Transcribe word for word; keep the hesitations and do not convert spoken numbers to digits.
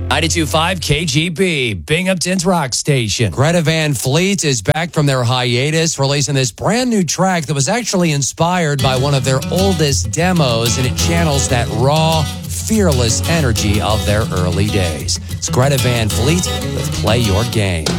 ninety-two point five K G B, Binghamton's rock station. Greta Van Fleet is back from their hiatus, releasing this brand new track that was actually inspired by one of their oldest demos, and it channels that raw, fearless energy of their early days. It's Greta Van Fleet with Play Your Game.